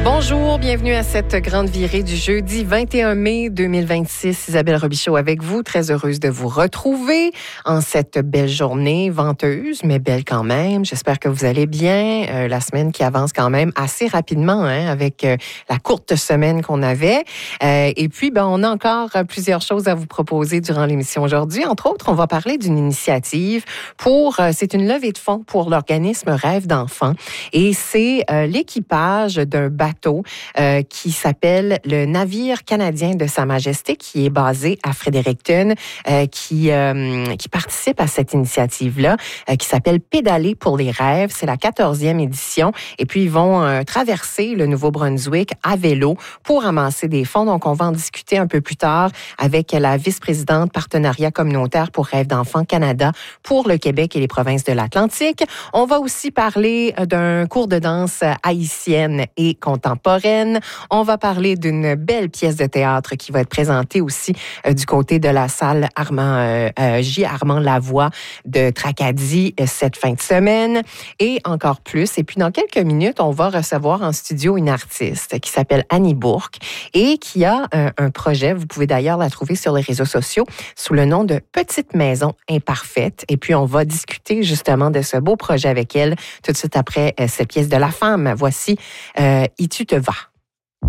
Bonjour, bienvenue à cette grande virée du jeudi 21 mai 2026. Isabelle Robichaud avec vous, très heureuse de vous retrouver en cette belle journée venteuse, mais belle quand même. J'espère que vous allez bien. La semaine qui avance quand même assez rapidement avec la courte semaine qu'on avait. Et puis, on a encore plusieurs choses à vous proposer durant l'émission aujourd'hui. Entre autres, on va parler d'une initiative c'est une levée de fonds pour l'organisme Rêve d'enfants. Et c'est l'équipage d'un bateau qui s'appelle le Navire canadien de Sa Majesté, qui est basé à Fredericton, qui participe à cette initiative-là, qui s'appelle Pédaler pour les rêves. C'est la 14e édition. Et puis, ils vont traverser le Nouveau-Brunswick à vélo pour amasser des fonds. Donc, on va en discuter un peu plus tard avec la vice-présidente partenariat communautaire pour Rêve d'enfants Canada pour le Québec et les provinces de l'Atlantique. On va aussi parler d'un cours de danse haïtienne et contemporaine. On va parler d'une belle pièce de théâtre qui va être présentée aussi du côté de la salle Armand Lavoie de Tracadie cette fin de semaine et encore plus. Et puis, dans quelques minutes, on va recevoir en studio une artiste qui s'appelle Annie Bourque et qui a un projet. Vous pouvez d'ailleurs la trouver sur les réseaux sociaux sous le nom de Petite Maison Imparfaite. Et puis, on va discuter justement de ce beau projet avec elle tout de suite après cette pièce de La Femme. Voici « Et tu te vas ».